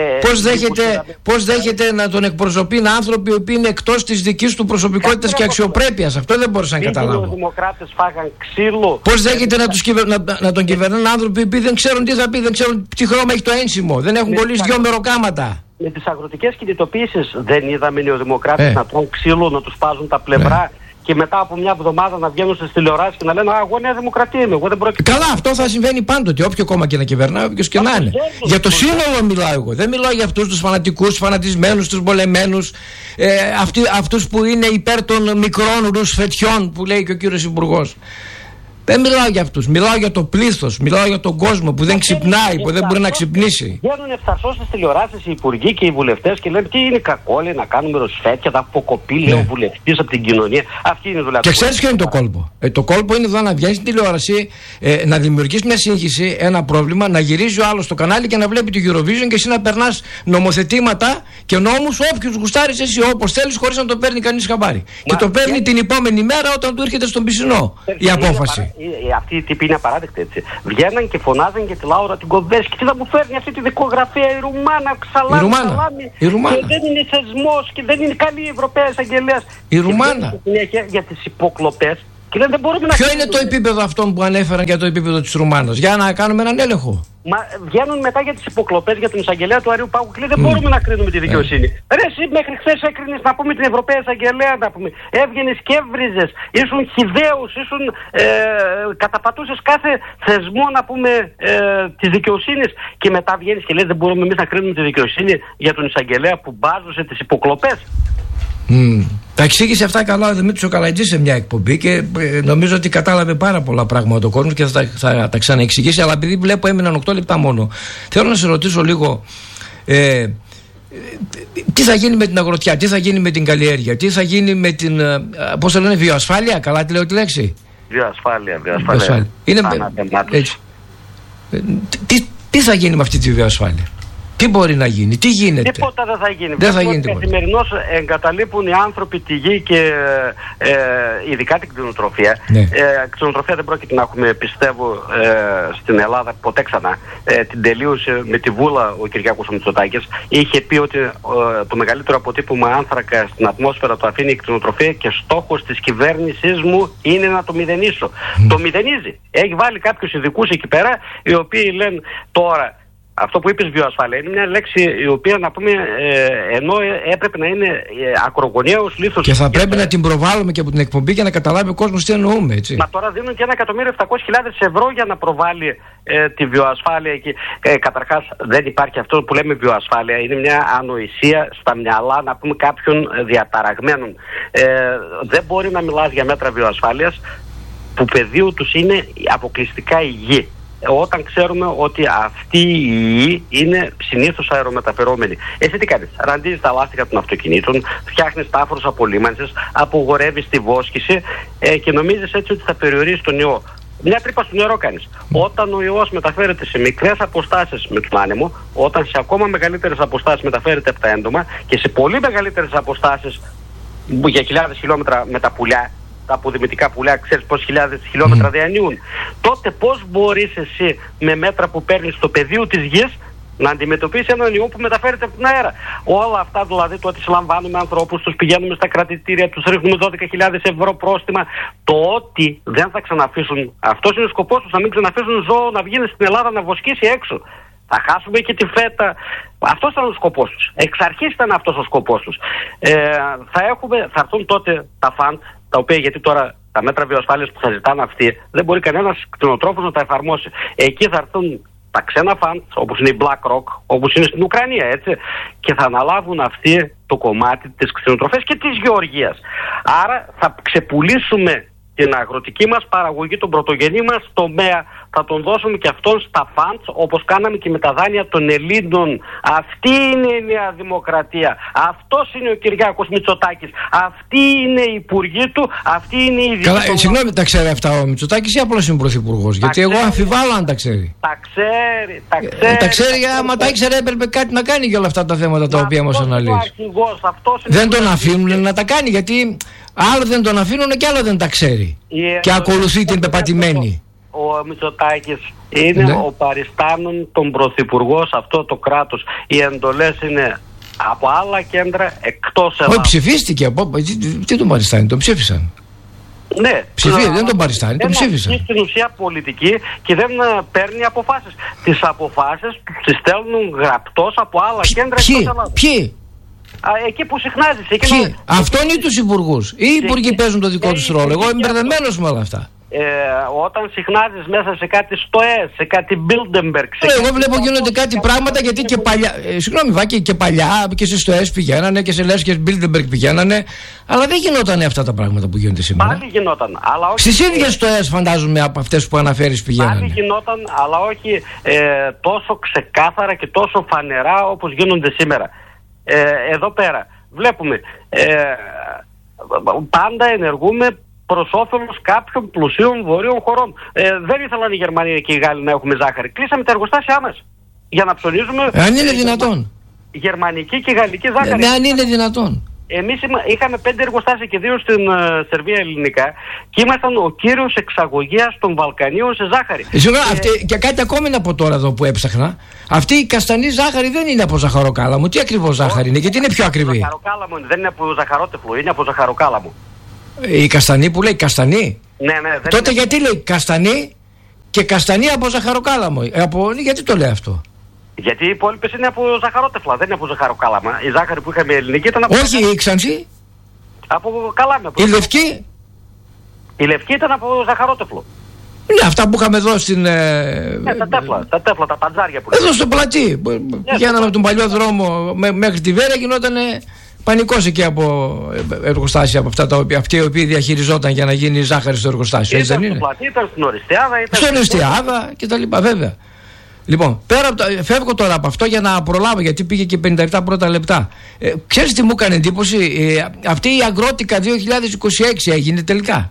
Speaker 2: Πώς δέχεται να τον εκπροσωπεί άνθρωποι οι οποίοι είναι εκτός της δικής του προσωπικότητας και αξιοπρέπειας? Αυτό δεν μπορούσα να καταλάβω.
Speaker 3: Οι δημοκράτες φάγαν ξύλο.
Speaker 2: Πώς δέχεται να τον κυβερνάνε άνθρωποι οι οποίοι δεν ξέρουν τι θα πει, δεν ξέρουν τι χρώμα έχει το ένσημο, δεν έχουν κολλήσει 2 μεροκάματα?
Speaker 3: Με τις αγροτικές κινητοποίησεις δεν είδαμε νεοδημοκράτες να τρώνε ξύλο, να τους πάζουν τα πλευρά. Και μετά από μια εβδομάδα να βγαίνουν στις τηλεοράσεις και να λένε εγώ Νέα Δημοκρατία είμαι, εγώ δεν πρόκειται.
Speaker 2: Καλά, αυτό θα συμβαίνει πάντοτε, όποιο κόμμα και να κυβερνάει, όποιος και να είναι. Για το σύνολο μιλάω εγώ. Δεν μιλάω για αυτούς τους φανατικούς, τους φανατισμένους, τους βολεμένους, αυτούς που είναι υπέρ των μικρών ρουσφετιών που λέει και ο κύριος Υπουργός. Δεν μιλάω για αυτούς, μιλάω για το πλήθος, μιλάω για τον κόσμο που δεν ξυπνάει, που δεν μπορεί να ξυπνήσει.
Speaker 3: Βγαίνουν ευθαρσώς στις τηλεοράσεις οι υπουργοί και οι βουλευτές και λένε τι είναι κακό, λέει, να κάνουμε ρουσφέτια, θα αποκοπεί, λέει ο βουλευτής από την κοινωνία. Αυτή είναι η δουλειά.
Speaker 2: Και ξέρεις ποιο είναι το κόλπο? Το κόλπο είναι εδώ να βγαίνει στην τηλεόραση, να δημιουργείς μια σύγχυση, ένα πρόβλημα, να γυρίζει ο άλλος στο κανάλι και να βλέπει το Eurovision και εσύ να περνάς νομοθετήματα και νόμους όποιους γουστάρεις εσύ όπως θέλεις, χωρίς να το παίρνει κανείς χαμπάρι. Και το παίρνει την επόμενη μέρα όταν του έρχεται στον πισινό η απόφαση.
Speaker 3: Αυτή η τύπη είναι απαράδεκτη, έτσι. Βγαίναν και φωνάζαν για τη Λάουρα την Κοβέσκη. Τι θα μου φέρνει αυτή τη δικογραφία η Ρουμάνα, Ξαλάμι. Και δεν είναι θεσμός και δεν είναι καλή η Ευρωπαία Εισαγγελέας.
Speaker 2: Η Ρουμάνα.
Speaker 3: Για τις υποκλοπές.
Speaker 2: Ποιο είναι το επίπεδο αυτών που ανέφεραν για το επίπεδο της Ρουμάνας? Για να κάνουμε έναν έλεγχο.
Speaker 3: Μα βγαίνουν μετά για τις υποκλοπές για τον εισαγγελέα του Αριού Πάγου και λέει δεν μπορούμε να κρίνουμε τη δικαιοσύνη. Ρε εσύ μέχρι χθες έκρινες να πούμε την Ευρωπαία Εισαγγελέα να πούμε. Έβγαινες και έβριζες, ήσουν χυδαίος, καταπατούσες κάθε θεσμό να πούμε της δικαιοσύνης και μετά βγαίνεις και λες δεν μπορούμε εμείς να κρίνουμε τη δικαιοσύνη για τον εισαγγελέα που μπάζωσε τις υποκλοπές.
Speaker 2: Τα εξήγησε αυτά καλά ο Δημήτρης ο Καλατζής σε μια εκπομπή και νομίζω ότι κατάλαβε πάρα πολλά πράγματα ο κόσμος και θα τα ξαναεξηγήσει. Αλλά επειδή βλέπω έμειναν 8 λεπτά μόνο, θέλω να σε ρωτήσω λίγο τι θα γίνει με την αγροτιά, τι θα γίνει με την καλλιέργεια, τι θα γίνει με την, πώς θα λένε, βιοασφάλεια, καλά τη λέω τη λέξη.
Speaker 3: Βιοασφάλεια.
Speaker 2: Είναι, έτσι. Τι θα γίνει με αυτή τη βιοασφάλεια? Τι μπορεί να γίνει, τι γίνεται?
Speaker 3: Τίποτα δεν θα γίνει.
Speaker 2: Δεν θα γίνει τίποτα.
Speaker 3: Καθημερινώς εγκαταλείπουν οι άνθρωποι τη γη και ειδικά την κτηνοτροφία.
Speaker 2: Ναι.
Speaker 3: Κτηνοτροφία δεν πρόκειται να έχουμε, πιστεύω, στην Ελλάδα ποτέ ξανά. Την τελείωσε με τη βούλα ο Κυριάκος Μητσοτάκης. Είχε πει ότι το μεγαλύτερο αποτύπωμα άνθρακα στην ατμόσφαιρα το αφήνει η κτηνοτροφία και στόχος της κυβέρνησής μου είναι να το μηδενίσω. Το μηδενίζει. Έχει βάλει κάποιους ειδικούς εκεί πέρα, οι οποίοι λένε τώρα. Αυτό που είπες βιοασφάλεια είναι μια λέξη η οποία, να πούμε, ενώ έπρεπε να είναι ακρογωνιαίος λίθος.
Speaker 2: Και θα πρέπει να την προβάλλουμε και από την εκπομπή για να καταλάβει ο κόσμος τι εννοούμε, έτσι.
Speaker 3: Μα τώρα δίνουν και 1.700.000 ευρώ για να προβάλλει τη βιοασφάλεια. Καταρχάς δεν υπάρχει αυτό που λέμε βιοασφάλεια. Είναι μια ανοησία στα μυαλά, να πούμε, κάποιων διαταραγμένων. Δεν μπορεί να μιλάς για μέτρα βιοασφάλειας που πεδίο τους είναι αποκλειστικά η γη. Όταν ξέρουμε ότι αυτή η γη είναι συνήθως αερομεταφερόμενη. Εσύ τι κάνεις? Ραντίζεις τα λάστιχα των αυτοκινήτων, φτιάχνεις τάφρους απολύμανσης, απογορεύεις τη βόσκηση και νομίζεις έτσι ότι θα περιορίσεις τον ιό. Μια τρύπα στο νερό κάνεις. Όταν ο ιός μεταφέρεται σε μικρές αποστάσεις με τον άνεμο, όταν σε ακόμα μεγαλύτερες αποστάσεις μεταφέρεται από τα έντομα και σε πολύ μεγαλύτερες αποστάσεις για χιλιάδες χιλιόμετρα με τα πουλιά, τα αποδημητικά πουλιά, ξέρεις πόσες χιλιάδες χιλιόμετρα διανύουν. Τότε πώς μπορείς εσύ με μέτρα που παίρνεις στο πεδίο της γης να αντιμετωπίσεις έναν ιό που μεταφέρεται από τον αέρα? Όλα αυτά δηλαδή, το ότι συλλαμβάνουμε ανθρώπους, τους πηγαίνουμε στα κρατητήρια, τους ρίχνουμε 12.000 ευρώ πρόστιμα, το ότι δεν θα ξαναφύσουν, αυτός είναι ο σκοπός τους, να μην ξαναφύσουν ζώο να βγει στην Ελλάδα να βοσκήσει έξω. Θα χάσουμε και τη φέτα. Αυτός ήταν ο σκοπός τους. Εξ αρχής ήταν αυτός ο σκοπός τους. Θα έρθουν τότε τα φαντ, τα οποία, γιατί τώρα τα μέτρα βιοασφάλειας που θα ζητάνε αυτοί δεν μπορεί κανένας κτηνοτρόφος να τα εφαρμόσει. Εκεί θα έρθουν τα ξένα φαντ, όπως είναι η BlackRock, όπως είναι στην Ουκρανία, έτσι, και θα αναλάβουν αυτοί το κομμάτι της κτηνοτροφίας και της γεωργίας. Άρα θα ξεπουλήσουμε την αγροτική μας παραγωγή, τον πρωτογενή μας τομέα, θα τον δώσουμε και αυτόν στα φαντς, όπως κάναμε και με τα δάνεια των Ελλήνων. Αυτή είναι η Νέα Δημοκρατία. Αυτός είναι ο Κυριάκος Μητσοτάκης. Αυτή είναι η υπουργή του. Αυτή είναι η
Speaker 2: Καλά, συγγνώμη, τα ξέρει αυτά ο Μητσοτάκης ή απλώς είναι πρωθυπουργός? Γιατί εγώ αμφιβάλλω αν τα ξέρει.
Speaker 3: Τα ξέρει.
Speaker 2: Άμα τα ήξερε, έπρεπε κάτι να κάνει για όλα αυτά τα θέματα τα οποία μας αναλύσει. Δεν τον αφήνουν να τα κάνει, γιατί άλλο δεν τον αφήνουν και άλλο δεν τα ξέρει. Και ακολουθεί την πεπατημένη.
Speaker 3: Ο Μητσοτάκης είναι ο παριστάνων των πρωθυπουργό σε αυτό το κράτος. Οι εντολές είναι από άλλα κέντρα εκτός Ελλάδας.
Speaker 2: Όχι, ψηφίστηκε. Τι τον παριστάνει, τον ψήφισαν.
Speaker 3: Ναι,
Speaker 2: δεν τον παριστάνει, τον ψήφισαν.
Speaker 3: Είναι στην ουσία πολιτική και δεν παίρνει αποφάσεις. Τις αποφάσεις τις στέλνουν γραπτός από άλλα κέντρα εκτός Ελλάδας.
Speaker 2: Ποιοι?
Speaker 3: Εκεί που συχνάζεις.
Speaker 2: Αυτόν ή τους υπουργούς? Ή οι υπουργοί παίζουν το δικό τους ρόλο? Εγώ είμαι μπερδεμένος με όλα αυτά.
Speaker 3: Όταν συχνάζεις μέσα σε κάτι ΣΤΟΕΣ, σε κάτι Bilderberg.
Speaker 2: Εγώ βλέπω γίνονται κάτι πράγματα, γιατί και παλιά, συγγνώμη Βάκη, και παλιά και σε ΣΤΟΕΣ πηγαίνανε και σε Λέσχες Bilderberg πηγαίνανε, αλλά δεν γινόταν αυτά τα πράγματα που γίνονται σήμερα.
Speaker 3: Πάλι γινόταν, αλλά όχι.
Speaker 2: Στις ίδιες ΣΤΟΕΣ φαντάζομαι από αυτές που αναφέρεις πηγαίνανε.
Speaker 3: Πάλι γινόταν, αλλά όχι τόσο ξεκάθαρα και τόσο φανερά όπως γίνονται σήμερα. Εδώ πέρα βλέπουμε πάντα ενεργούμε προς όφελος κάποιων πλουσίων βορείων χωρών. Δεν ήθελαν οι Γερμανοί και οι Γάλλοι να έχουμε ζάχαρη. Κλείσαμε τα εργοστάσια άμεσα για να ψωνίζουμε.
Speaker 2: Αν είναι δυνατόν.
Speaker 3: Γερμανική και γαλλική ζάχαρη.
Speaker 2: Αν είναι δυνατόν.
Speaker 3: Εμείς είχαμε 5 εργοστάσια και 2 στην Σερβία ελληνικά και ήμασταν ο κύριος εξαγωγέας των Βαλκανίων σε ζάχαρη.
Speaker 2: Και κάτι ακόμη να πω τώρα εδώ που έψαχνα. Αυτή η καστανή ζάχαρη δεν είναι από ζαχαροκάλαμο. Τι ακριβώς ζάχαρη είναι, γιατί είναι πιο ακριβή?
Speaker 3: Ζαχαροκάλαμο είναι, δεν είναι από ζαχαρότεφλο, είναι από ζαχαροκάλαμο.
Speaker 2: Η καστανή που λέει καστανή.
Speaker 3: Ναι.
Speaker 2: Τότε γιατί λέει καστανή και καστανή από ζαχαροκάλαμο? Γιατί το λέει αυτό?
Speaker 3: Γιατί οι υπόλοιπες είναι από ζαχαρότεφλα, δεν είναι από ζαχαροκάλαμα. Η ζάχαρη που είχαμε ελληνική ήταν από...
Speaker 2: Όχι, η Ξανθή.
Speaker 3: Από καλάμι.
Speaker 2: Η λευκή.
Speaker 3: Η λευκή ήταν από ζαχαρότεφλο.
Speaker 2: Ναι, αυτά που είχαμε εδώ στην...
Speaker 3: τα τέφλα, τα παντζάρια που λέμε.
Speaker 2: Εδώ στο πλατή. Πηγαίναμε από τον παλιό δρόμο μέχρι τη Βέρα, γινότανε Πανικός εκεί από εργοστάσια, από αυτά τα οποία αυτοί οι οποίοι διαχειριζόταν για να γίνει ζάχαρη στο εργοστάσιο.
Speaker 3: Ήταν στο πλατή, ήταν στην Οριστιάδα.
Speaker 2: Στην Οριστιάδα κτλ. Βέβαια. Λοιπόν, φεύγω τώρα από αυτό για να προλάβω, γιατί πήγε και 57 πρώτα λεπτά. Ξέρεις τι μου έκανε εντύπωση? Αυτή η Αγρότικα 2026 έγινε τελικά?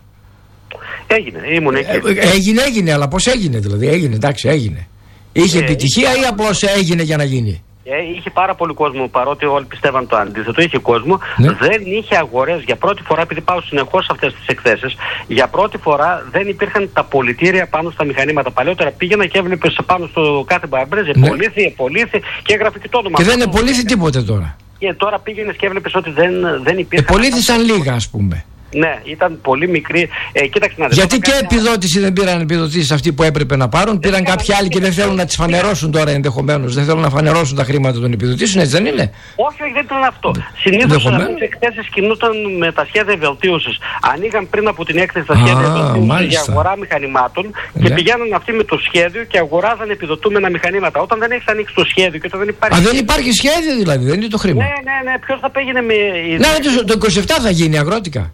Speaker 3: Έγινε, ήμουν εκεί.
Speaker 2: Έγινε, αλλά πώς έγινε δηλαδή? Έγινε. Είχε επιτυχία ή απλώς έγινε για να γίνει?
Speaker 3: Είχε πάρα πολύ κόσμο, παρότι όλοι πιστεύαν το αντίθετο. Είχε κόσμο, δεν είχε αγορές. Για πρώτη φορά, επειδή πάω συνεχώς σε αυτές τις εκθέσεις, για πρώτη φορά δεν υπήρχαν τα πολιτήρια πάνω στα μηχανήματα. Παλαιότερα πήγαινα και έβλεπες πάνω στο κάθε μπαρμπρέζ επολύθη και έγραφε και το όνομα.
Speaker 2: Και δεν επολύθη τίποτε τώρα.
Speaker 3: Και τώρα πήγαινες και έβλεπες ότι δεν υπήρχαν.
Speaker 2: Επολύθησαν λίγα, ας πούμε.
Speaker 3: Ναι, ήταν πολύ μικρή. Κοίταξε να δεις.
Speaker 2: Γιατί και επιδότηση δεν πήραν επιδοτήσεις αυτοί που έπρεπε να πάρουν. Πήραν κάποιοι άλλοι και δεν θέλουν να τις φανερώσουν τώρα ενδεχομένως. Δεν θέλουν να φανερώσουν τα χρήματα των επιδοτήσεων, έτσι δεν είναι?
Speaker 3: Όχι, δεν ήταν αυτό. Συνήθως αυτές οι εκθέσεις κινούνταν με τα σχέδια βελτίωσης. Ανοίγαν πριν από την έκθεση τα σχέδια βελτίωσης για αγορά μηχανημάτων και πηγαίναν αυτοί με το σχέδιο και αγοράζαν επιδοτούμενα μηχανήματα. Όταν δεν έχεις ανοίξει το σχέδιο και όταν δεν υπάρχει.
Speaker 2: Δεν υπάρχει σχέδιο δηλαδή, δεν είναι το χρήμα.
Speaker 3: Ναι, ποιος θα πήγαινε με.
Speaker 2: Ναι, το 27 θα γίνει Αγρότικα.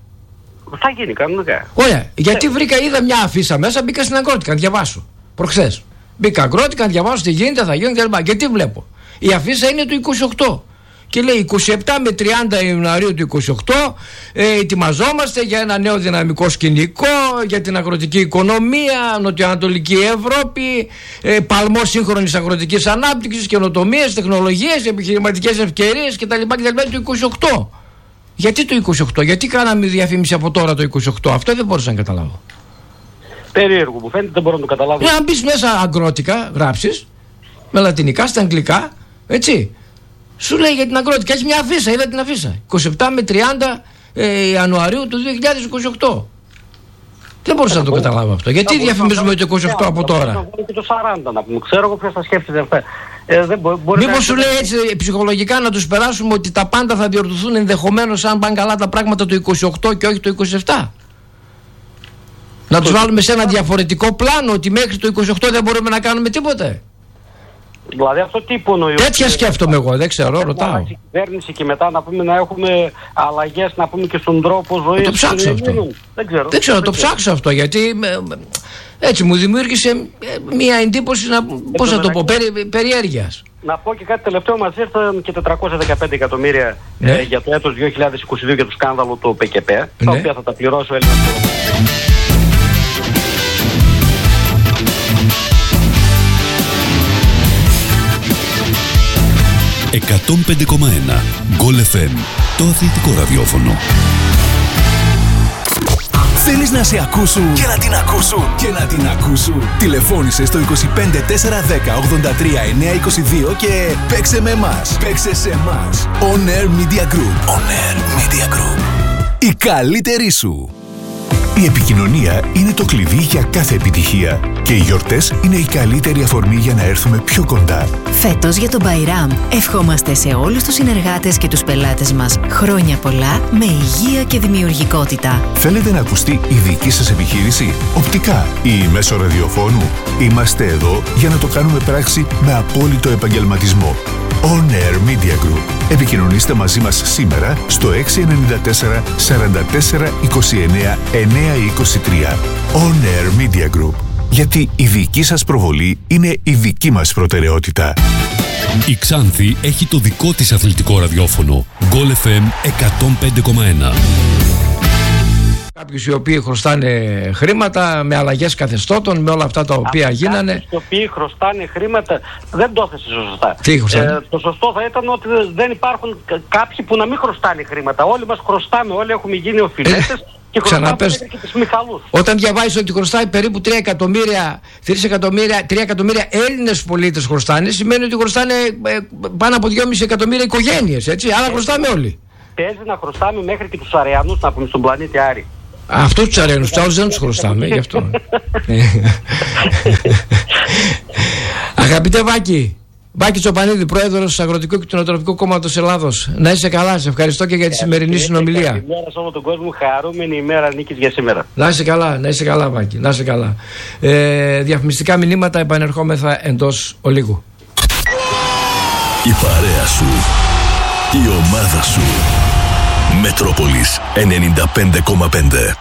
Speaker 3: Θα γίνει κανονικά.
Speaker 2: Ωραία. Γιατί είδα μια αφίσα μέσα, μπήκα στην Αγρότικα να διαβάσω. Προχθές. Μπήκα Αγρότικα να διαβάσω τι γίνεται, θα γίνει κλπ. Και τι βλέπω? Η αφίσα είναι του 28. Και λέει 27 με 30 Ιανουαρίου του 28 ετοιμαζόμαστε για ένα νέο δυναμικό σκηνικό, για την αγροτική οικονομία, νοτιοανατολική Ευρώπη, παλμό σύγχρονης αγροτικής ανάπτυξης, καινοτομίες, τεχνολογίες, επιχειρηματικές ευκαιρίες κτλ. Το 28. Γιατί το 28, γιατί κάναμε διαφήμιση από τώρα το 28? Αυτό δεν μπορούσα να καταλάβω.
Speaker 3: Περίεργο μου φαίνεται, δεν μπορώ να το καταλάβω.
Speaker 2: Να μπεις μέσα Αγρότικα, γράψεις με λατινικά, στα αγγλικά, έτσι. Σου λέει για την Αγρότικα, έχει μια αφίσα, είδα την αφίσα. 27 με 30 Ιανουαρίου του 2028. Δεν μπορούσα να το καταλάβω αυτό. Γιατί διαφημίζουμε το 28 από τώρα?
Speaker 3: Και το 40 να πούμε. Ξέρω εγώ ποιος θα σκέφτεται αυτά.
Speaker 2: Μήπως σου λέει έτσι ψυχολογικά να τους περάσουμε ότι τα πάντα θα διορθωθούν ενδεχομένως αν πάνε καλά τα πράγματα το 28 και όχι το 27? Να τους βάλουμε σε ένα διαφορετικό πλάνο ότι μέχρι το 28 δεν μπορούμε να κάνουμε τίποτε?
Speaker 3: Δηλαδή αυτό τι υπονοεί?
Speaker 2: Τέτοια σκέφτομαι εγώ, δεν ξέρω, ρωτάω.
Speaker 3: Η κυβέρνηση και μετά να πούμε να έχουμε αλλαγές, να πούμε και στον τρόπο ζωής.
Speaker 2: Το ψάξω αυτό. Δεν ξέρω, το ψάξω αυτό, γιατί έτσι μου δημιούργησε μια εντύπωση, πώς να το πω, περιέργειας.
Speaker 3: Να πω και κάτι τελευταίο, μας ήρθαν και 415 εκατομμύρια για το έτος 2022 για το σκάνδαλο του ΠΚΠ, τα οποία θα τα πληρώσει ο Έλληνας.
Speaker 4: 105,1 Goal FM, το αθλητικό ραδιόφωνο.
Speaker 5: Θέλεις να σε ακούσουν και να την ακούσουν και να την ακούσουν? Τηλεφώνησε στο 25 410 83 922 και παίξε με εμάς. Παίξε σε εμάς. On Air Media Group. On Air Media Group. Η καλύτερη σου. Η επικοινωνία είναι το κλειδί για κάθε επιτυχία και οι γιορτές είναι η καλύτερη αφορμή για να έρθουμε πιο κοντά.
Speaker 6: Φέτος για τον Μπαϊράμ ευχόμαστε σε όλους τους συνεργάτες και τους πελάτες μας χρόνια πολλά με υγεία και δημιουργικότητα.
Speaker 5: Θέλετε να ακουστεί η δική σας επιχείρηση, οπτικά ή μέσω ραδιοφώνου? Είμαστε εδώ για να το κάνουμε πράξη με απόλυτο επαγγελματισμό. On Air Media Group. Επικοινωνήστε μαζί μας σήμερα στο 694 44 29 923. On Air Media Group. Γιατί η δική σας προβολή είναι η δική μας προτεραιότητα.
Speaker 4: Η Ξάνθη έχει το δικό της αθλητικό ραδιόφωνο. Goal FM 105,1.
Speaker 2: Κάποιους οι οποίοι χρωστάνε χρήματα με αλλαγές καθεστώτων, με όλα αυτά τα οποία γίνανε.
Speaker 3: Κάποιοι οι οποίοι χρωστάνε χρήματα, δεν το έθεσε σωστά.
Speaker 2: Τι χρωστάνε?
Speaker 3: Το σωστό θα ήταν ότι δεν υπάρχουν κάποιοι που να μην χρωστάνε χρήματα. Όλοι μας χρωστάμε, όλοι έχουμε γίνει οφειλέτες. Και χρωστάμε και τις Μιχαλούς.
Speaker 2: Όταν διαβάζεις ότι χρωστάει περίπου 3 εκατομμύρια Έλληνες πολίτες χρωστάνε, σημαίνει ότι χρωστάνε πάνω από 2,5 εκατομμύρια οικογένειες, έτσι, άρα χρωστάμε όλοι.
Speaker 3: Παίζει να χρωστάμε μέχρι και τους Αρεανούς, να πούμε, στον πλανήτη Άρη.
Speaker 2: Αυτούς τους Αρεανούς, τους άλλους δεν τους χρωστάμε, γι' αυτό. Αγαπητέ Βάκη Τσοπανίδη, πρόεδρος του Αγροτικού και Κτηνοτροφικού Κόμματος Ελλάδος. Να είσαι καλά, σε ευχαριστώ και για τη σημερινή συνομιλία.
Speaker 3: Καλημέρα σε όλο τον κόσμο, χαρούμενη ημέρα νίκης για σήμερα.
Speaker 2: Να είσαι καλά Βάκη, να είσαι καλά. Διαφημιστικά μηνύματα, επανερχόμεθα εντός ολίγου.
Speaker 4: Η παρέα σου, η ομάδα σου. Μετρόπολης 95,5.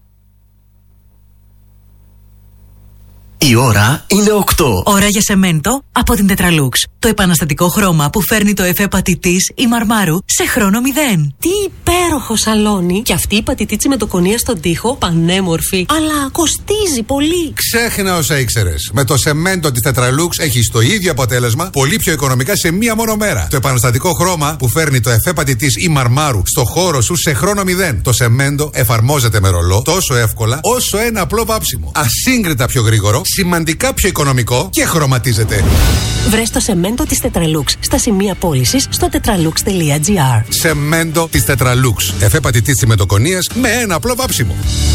Speaker 7: Η ώρα είναι 8.
Speaker 6: Ώρα για σεμέντο από την Τετραλούξ. Το επαναστατικό χρώμα που φέρνει το εφέ πατητής ή μαρμάρου σε χρόνο 0.
Speaker 8: Τι υπέροχο σαλόνι! Και αυτή η πατητίτσι με το κονία στον τοίχο, πανέμορφη, αλλά κοστίζει πολύ.
Speaker 9: Ξέχνα όσα ήξερες. Με το σεμέντο της Τετραλούξ έχεις το ίδιο αποτέλεσμα, πολύ πιο οικονομικά σε μία μόνο μέρα. Το επαναστατικό χρώμα που φέρνει το εφέ πατητής ή μαρμάρου στο χώρο σου σε χρόνο 0. Το σεμέντο εφαρμόζεται με ρολό τόσο εύκολα όσο ένα απλό βάψιμο. Ασύγκριτα πιο γρήγορο, σημαντικά πιο οικονομικό και χρωματίζεται.
Speaker 8: Βρες το σεμέντο της Τετραλούξ στα σημεία πώλησης στο tetralux.gr.
Speaker 9: Σεμέντο της Τετραλούξ. Εφέ πατητής συμμετοκονίας με ένα απλό βάψιμο.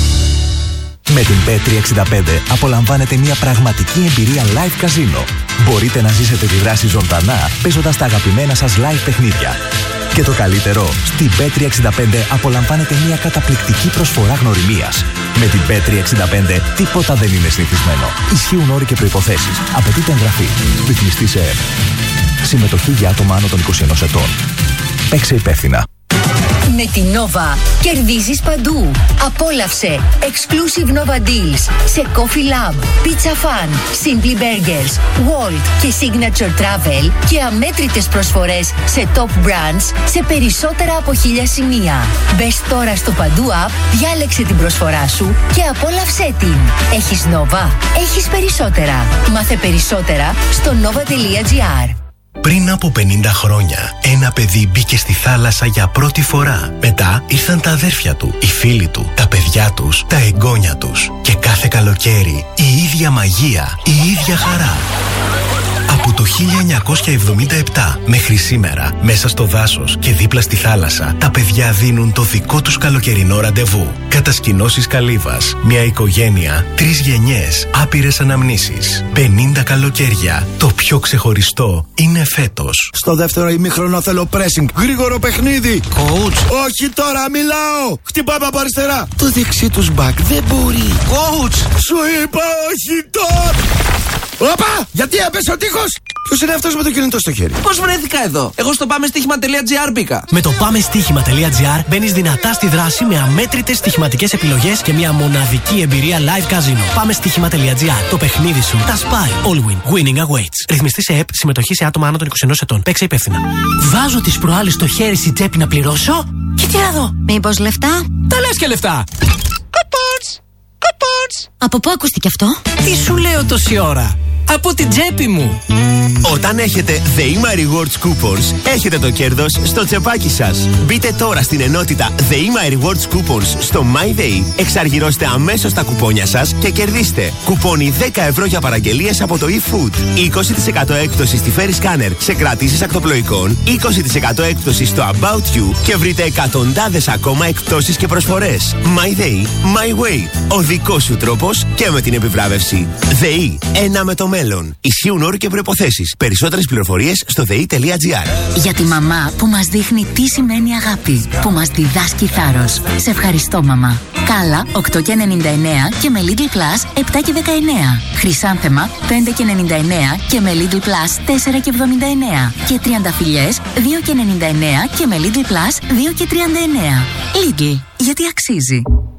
Speaker 10: Με την Bet365 απολαμβάνετε μια πραγματική εμπειρία live καζίνο. Μπορείτε να ζήσετε τη δράση ζωντανά παίζοντας τα αγαπημένα σας live παιχνίδια. Και το καλύτερο, στην Bet365 απολαμβάνετε μια καταπληκτική προσφορά γνωριμίας. Με την Bet365 τίποτα δεν είναι συνηθισμένο. Ισχύουν όροι και προϋποθέσεις. Απαιτείται εγγραφή. Ρυθμιστή ΕΕΠ. Συμμετοχή για άτομα άνω των 21 ετών. Παίξε υπεύθυνα.
Speaker 11: Με την Nova κερδίζεις παντού. Απόλαυσε exclusive Nova Deals σε Coffee Lab, Pizza Fun, Simply Burgers, Walt και Signature Travel και αμέτρητες προσφορές σε top brands σε περισσότερα από 1000 σημεία. Μπες τώρα στο Παντού App, διάλεξε την προσφορά σου και απόλαυσέ την. Έχεις Nova, έχεις περισσότερα. Μάθε περισσότερα στο nova.gr.
Speaker 7: Πριν από 50 χρόνια, ένα παιδί μπήκε στη θάλασσα για πρώτη φορά. Μετά ήρθαν τα αδέρφια του, οι φίλοι του, τα παιδιά τους, τα εγγόνια τους. Και κάθε καλοκαίρι, η ίδια μαγεία, η ίδια χαρά. Από το 1977 μέχρι σήμερα, μέσα στο δάσος και δίπλα στη θάλασσα, τα παιδιά δίνουν το δικό τους καλοκαιρινό ραντεβού. Κατασκηνώσεις Καλύβας, μια οικογένεια, 3 γενιές, άπειρες αναμνήσεις. 50 καλοκαίρια. Το πιο ξεχωριστό είναι φέτος.
Speaker 12: Στο δεύτερο ημίχρονο θέλω pressing. Γρήγορο παιχνίδι. Coach. Όχι τώρα, μιλάω. Χτυπάμε από αριστερά. Το δεξί τους μπακ δεν μπορεί. Coach. Σου είπα όχι τώρα. Όπα! Γιατί έπεσε ο τείχος! Ποιος είναι αυτός με το κινητό στο χέρι?
Speaker 13: Πώς βρέθηκα εδώ? Εγώ στο πάμεστοίχημα.gr μπήκα.
Speaker 14: Με το πάμεστοίχημα.gr μπαίνεις δυνατά στη δράση με αμέτρητες στοιχηματικές επιλογές και μια μοναδική εμπειρία live casino. Πάμεστοίχημα.gr. Το παιχνίδι σου τα σπάει. All win. Winning awaits. Ρυθμιστή σε ΕΕΠ. Συμμετοχή σε άτομα άνω των 21 ετών. Παίξε υπεύθυνα. Βάζω τις προάλλες στο χέρι στην τσέπη να πληρώσω. Και τι να δω?
Speaker 11: Μήπως λεφτά?
Speaker 14: Τα λες και λεφτά.
Speaker 11: Από πού ακούστηκε αυτό?
Speaker 14: Τι σου λέω τόση ώρα? Από την τσέπη μου.
Speaker 15: Όταν έχετε The My Rewards Coupons, έχετε το κέρδος στο τσεπάκι σας. Μπείτε τώρα στην ενότητα The My Rewards Coupons στο MyDay, εξαργυρώστε αμέσως τα κουπόνια σας και κερδίστε κουπόνι 10 ευρώ για παραγγελίες από το eFood, 20% έκπτωση στη Ferry Scanner σε κρατήσεις ακτοπλοϊκών, 20% έκπτωση στο About You και βρείτε εκατοντάδες ακόμα εκπτώσεις και προσφορές. MyDay, My Way. Ο δικός σου τρόπος και με την επιβράβευση. ΔΕΗ, ένα με το μέλλον. Ισχύουν όροι και προϋποθέσεις. Περισσότερες πληροφορίες στο ΔΕΗ.gr.
Speaker 11: Για τη μαμά που μας δείχνει τι σημαίνει αγάπη, που μας διδάσκει θάρρος. Σε ευχαριστώ, μαμά. Κάλα 8,99 και με Lidl Plus 7,19. Χρυσάνθεμα 5,99 και με Lidl Plus 4,79. Και τριανταφυλλιές 2,99 και με Lidl Plus 2,39. Lidl, γιατί αξίζει.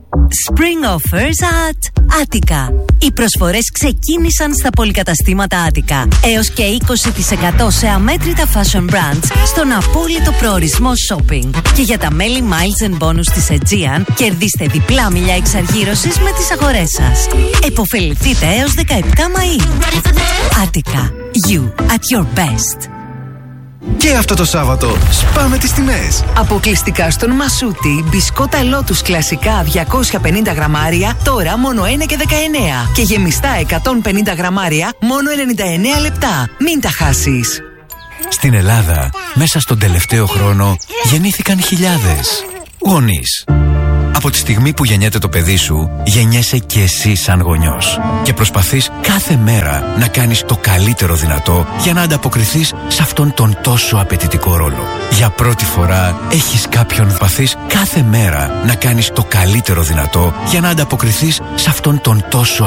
Speaker 6: Spring offers at Attica. Οι προσφορές ξεκίνησαν στα πολυκαταστήματα Attica. Έως και 20% σε αμέτρητα fashion brands στον απόλυτο προορισμό shopping. Και για τα μέλη Miles and Bonus της Aegean, κερδίστε διπλά μιλιά εξαργύρωσης με τις αγορές σας. Εποφεληθείτε έως 17 Μαΐου. Attica. You at your best.
Speaker 16: Και αυτό το Σάββατο σπάμε τις τιμές.
Speaker 17: Αποκλειστικά στον Μασούτη, μπισκότα λότους κλασικά 250 γραμμάρια, τώρα μόνο 1,19. Και γεμιστά 150 γραμμάρια, μόνο 99 λεπτά. Μην τα χάσεις.
Speaker 10: Στην Ελλάδα, μέσα στον τελευταίο χρόνο, γεννήθηκαν χιλιάδες γονείς. Από τη στιγμή που γεννιέται το παιδί σου, γεννιέσαι και εσύ σαν γονιός. Και προσπαθείς κάθε μέρα να κάνεις το καλύτερο δυνατό για να ανταποκριθείς σε αυτόν τον τόσο απαιτητικό ρόλο. Για πρώτη φορά έχεις κάποιον προσπαθείς κάθε μέρα να κάνεις το καλύτερο δυνατό για να ανταποκριθείς σε αυτόν τον τόσο